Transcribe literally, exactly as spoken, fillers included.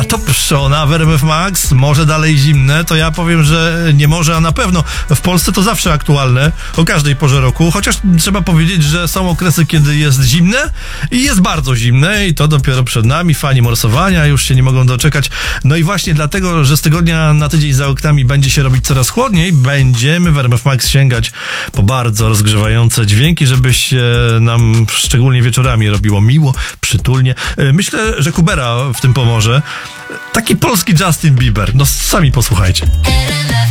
to pszczona w R M F Max, może dalej zimne, to ja powiem, że nie może, a na pewno. W Polsce to zawsze aktualne, o każdej porze roku, chociaż trzeba powiedzieć, że są okresy, kiedy jest zimne i jest bardzo zimne i to dopiero przed nami. Fani morsowania już się nie mogą doczekać. No i właśnie dlatego, że z tygodnia na tydzień za oknami będzie się robić coraz chłodniej, będziemy w R M F Max sięgać po bardzo rozgrzewające dźwięki, żeby się nam szczególnie wieczorami robiło miło, przytulnie. Myślę, że Kubera w tym pomoże. Taki polski Justin Bieber. No sami posłuchajcie.